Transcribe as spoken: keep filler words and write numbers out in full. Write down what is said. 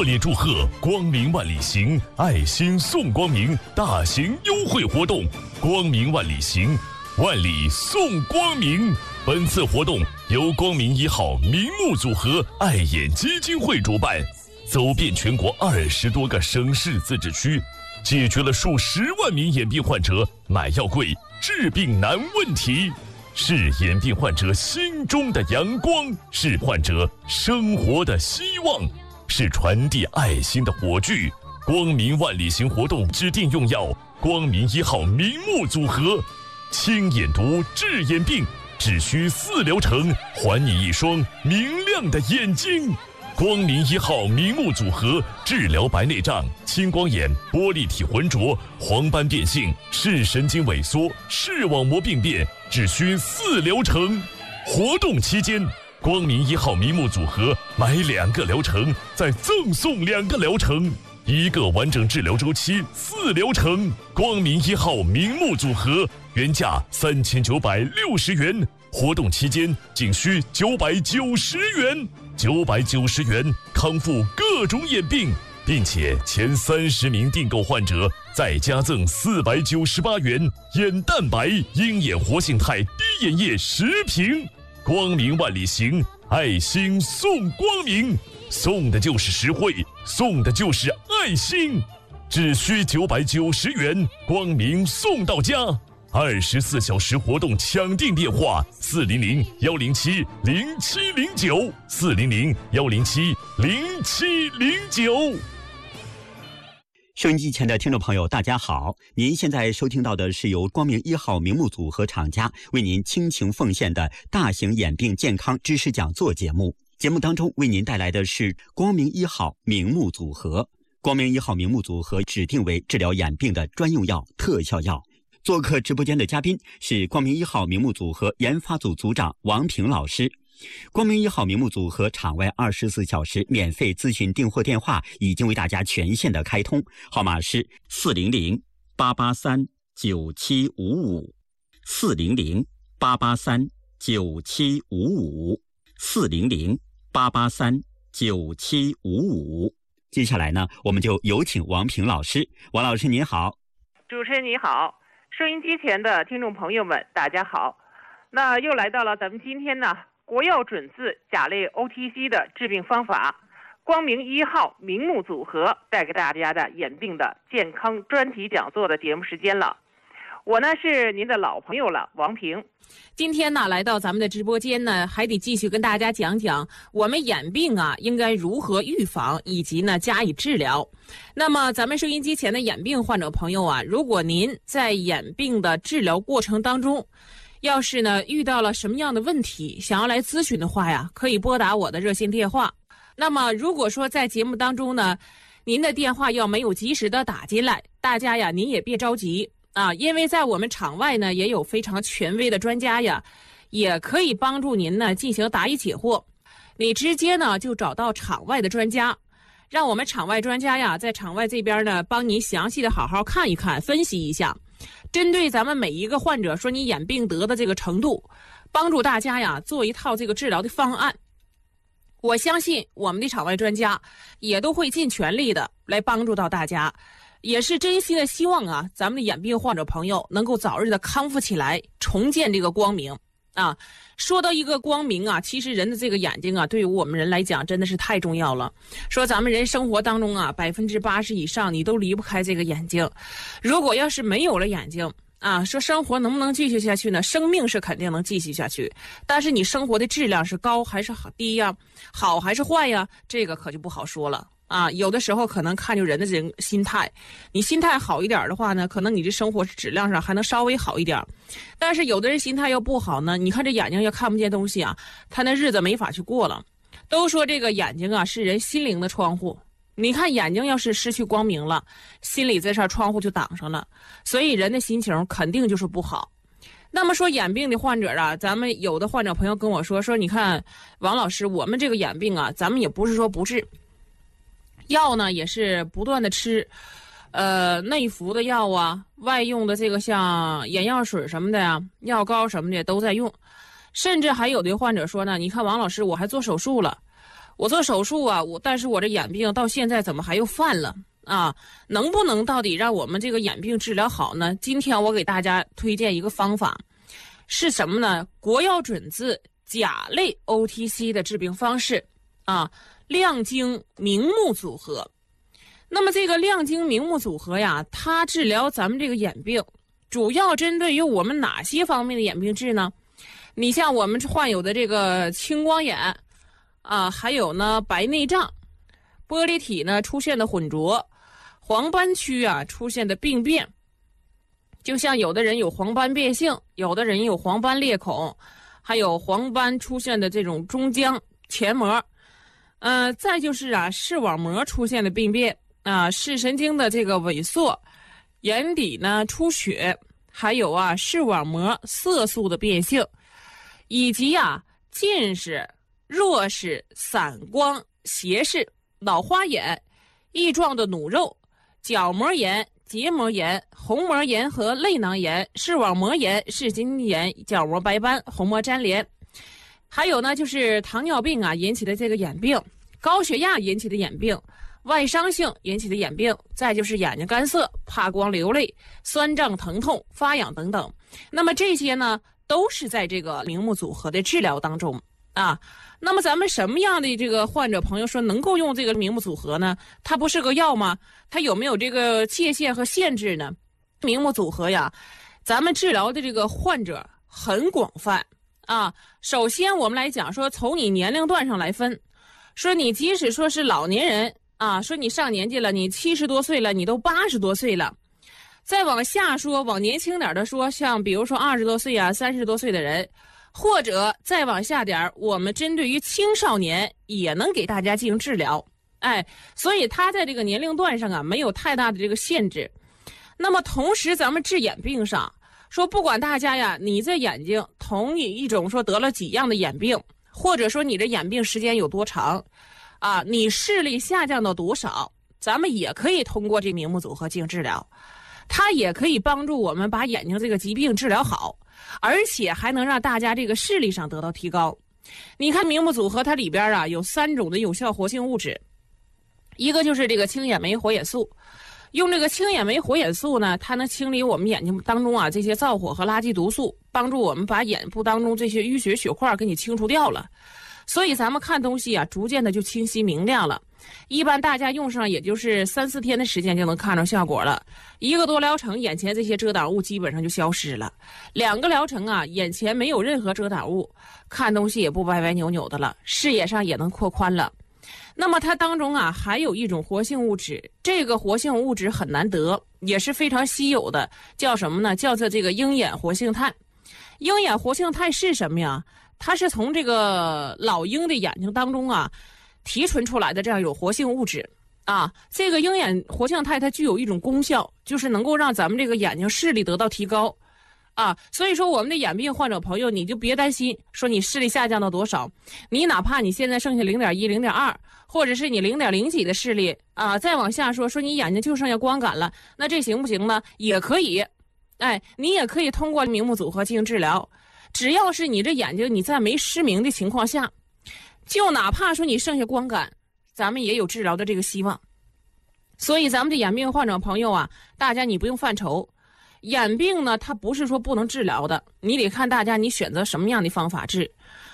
热烈祝贺光明万里行爱心送光明大型优惠活动，光明万里行，万里送光明。本次活动由光明一号明目组合爱眼基金会主办，走遍全国二十多个省市自治区，解决了数十万名眼病患者买药贵、治病难问题，是眼病患者心中的阳光，是患者生活的希望，是传递爱心的火炬。光明万里行活动指定用药光明一号明目组合，清眼毒治眼病，只需四疗程，还你一双明亮的眼睛。光明一号明目组合治疗白内障、青光眼、玻璃体浑浊、黄斑变性、视神经萎缩、视网膜病变，只需四疗程。活动期间，光明一号明目组合买两个疗程再赠送两个疗程，一个完整治疗周期四疗程。光明一号明目组合原价三千九百六十元，活动期间仅需九百九十元，九百九十元康复各种眼病，并且前三十名订购患者再加赠四百九十八元眼蛋白鹰眼活性肽滴眼液十瓶。光明万里行，爱心送光明，送的就是实惠，送的就是爱心，只需九百九十元，光明送到家。二十四小时活动抢订电话：四零零幺零七零七零九，四零零幺零七零七零九。 收音机前的听众朋友大家好，您现在收听到的是由光明一号明目组合厂家为您倾情奉献的大型眼病健康知识讲座节目。节目当中为您带来的是光明一号明目组合。光明一号明目组合指定为治疗眼病的专用药、特效药。做客直播间的嘉宾是光明一号明目组合研发组组长王平老师。光明一号明目组合场外二十四小时免费咨询订货电话已经为大家全线的开通，号码是四零零八八三九七五五，四零零八八三九七五五，四零零八八三九七五五。接下来呢，我们就有请王平老师。王老师您好。 主持人你好，收音机前的听众朋友们大家好。那又来到了咱们今天呢国药准字甲类 O T C 的治病方法，光明一号明目组合带给大家的眼病的健康专题讲座的节目时间了。我呢是您的老朋友了，王平。 今天呢来到咱们的直播间呢，还得继续跟大家讲讲我们眼病啊应该如何预防以及呢加以治疗。那么咱们收音机前的眼病患者朋友啊，如果您在眼病的治疗过程当中要是呢遇到了什么样的问题想要来咨询的话呀，可以拨打我的热线电话。那么如果说在节目当中呢您的电话要没有及时的打进来，大家呀您也别着急啊，因为在我们场外呢也有非常权威的专家呀，也可以帮助您呢进行答疑解惑。你直接呢就找到场外的专家，让我们场外专家呀在场外这边呢帮您详细的好好看一看，分析一下，针对咱们每一个患者说你眼病得的这个程度，帮助大家呀做一套这个治疗的方案。我相信我们的场外专家也都会尽全力的来帮助到大家，也是真心的希望啊咱们的眼病患者朋友能够早日的康复起来，重见这个光明啊。说到一个光明啊，其实人的这个眼睛啊对于我们人来讲真的是太重要了。说咱们人生活当中啊百分之八十以上你都离不开这个眼睛，如果要是没有了眼睛啊，说生活能不能继续下去呢？生命是肯定能继续下去，但是你生活的质量是高还是低呀，好还是坏呀，这个可就不好说了啊。有的时候可能看就人的这个心态，你心态好一点的话呢，可能你这生活质量上还能稍微好一点，但是有的人心态要不好呢，你看这眼睛要看不见东西啊，他那日子没法去过了。都说这个眼睛啊是人心灵的窗户，你看眼睛要是失去光明了，心里这扇窗户就挡上了，所以人的心情肯定就是不好。那么说眼病的患者啊，咱们有的患者朋友跟我说说，你看王老师，我们这个眼病啊，咱们也不是说不治，药呢也是不断的吃，呃，内服的药啊，外用的这个像眼药水什么的呀，药膏什么的都在用，甚至还有的患者说呢，你看王老师，我还做手术了， 我做手术啊，我但是我这眼病到现在怎么还又犯了啊？能不能到底让我们这个眼病治疗好呢？今天我给大家推荐一个方法，是什么呢？国药准字甲类 O T C 的治病方式啊，亮晶明目组合。那么这个亮晶明目组合呀，它治疗咱们这个眼病，主要针对于我们哪些方面的眼病治呢？你像我们患有的这个青光眼啊，还有呢白内障，玻璃体呢出现的混浊，黄斑区啊出现的病变，就像有的人有黄斑变性，有的人有黄斑裂孔，还有黄斑出现的这种中僵前膜，呃，再就是啊视网膜出现的病变啊，视神经的这个萎缩，眼底呢出血，还有啊视网膜色素的变性，以及啊近视、弱视、散光、斜视、老花眼、翼状的弩肉、角膜炎、结膜炎、虹膜炎和泪囊炎、视网膜炎、视神经炎、角膜白斑、虹膜粘连，还有呢就是糖尿病啊引起的这个眼病，高血压引起的眼病，外伤性引起的眼病，再就是眼睛干涩、怕光、流泪、酸胀、疼痛、发痒等等。那么这些呢都是在这个明目组合的治疗当中啊。那么咱们什么样的这个患者朋友说能够用这个明目组合呢？它不是个药吗？它有没有这个界限和限制呢？明目组合呀，咱们治疗的这个患者很广泛啊。首先我们来讲说，从你年龄段上来分，说你即使说是老年人啊，说你上年纪了，你七十多岁了，你都八十多岁了，再往下说，往年轻点的说，像比如说二十多岁啊、三十多岁的人，或者再往下点，我们针对于青少年也能给大家进行治疗。哎，所以它在这个年龄段上啊，没有太大的这个限制。那么同时，咱们治眼病上，说不管大家呀，你这眼睛同一一种说得了几样的眼病，或者说你这眼病时间有多长，啊，你视力下降到多少，咱们也可以通过这明目组合进行治疗。它也可以帮助我们把眼睛这个疾病治疗好，而且还能让大家这个视力上得到提高。你看明目组合它里边啊有三种的有效活性物质，一个就是这个青眼酶活眼素。用这个青眼酶活眼素呢，它能清理我们眼睛当中啊这些燥火和垃圾毒素，帮助我们把眼部当中这些淤血血块给你清除掉了。所以咱们看东西啊，逐渐的就清晰明亮了。一般大家用上也就是三四天的时间就能看到效果了，一个多疗程，眼前这些遮挡物基本上就消失了。两个疗程啊，眼前没有任何遮挡物，看东西也不歪歪扭扭的了，视野上也能扩宽了。那么它当中啊还有一种活性物质，这个活性物质很难得，也是非常稀有的，叫什么呢？叫做这个鹰眼活性炭。鹰眼活性炭是什么呀？它是从这个老鹰的眼睛当中啊提纯出来的这样有活性物质啊。这个鹰眼活性炭它具有一种功效，就是能够让咱们这个眼睛视力得到提高啊。所以说我们的眼病患者朋友，你就别担心说你视力下降到多少，你哪怕你现在剩下 零点一、零点二， 或者是你 零点零几的视力啊，再往下说说你眼睛就剩下光感了，那这行不行呢？也可以。哎，你也可以通过明目组合进行治疗。只要是你这眼睛你在没失明的情况下，就哪怕说你剩下光感，咱们也有治疗的这个希望。所以咱们的眼病患者朋友啊，大家你不用犯愁。眼病呢，它不是说不能治疗的，你得看大家你选择什么样的方法治。